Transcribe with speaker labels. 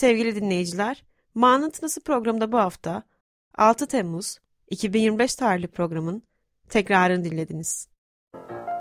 Speaker 1: Sevgili dinleyiciler, Mağının Tınısı programında bu hafta 6 Temmuz 2025 tarihli programın tekrarını dinlediniz.